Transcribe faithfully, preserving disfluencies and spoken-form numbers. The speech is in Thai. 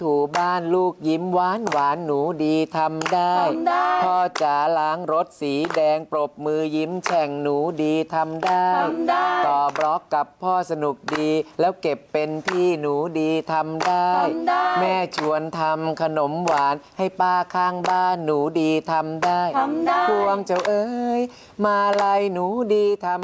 ถูบ้านลูกยิ้มหวานหวานหนูดีทำได้พ่อจ๋าล้างรถสีแดงปรบมือยิ้มแฉ่งหนูดีทำได้ต่อบล็อกกับพ่อสนุกดีแล้วเก็บเป็นที่หนูดีทำได้แม่ชวนทำขนมหวานให้ป้าข้างบ้านหนูดีทำได้พวงเจ้าเอ๋ยมาลัยหนูดีทำ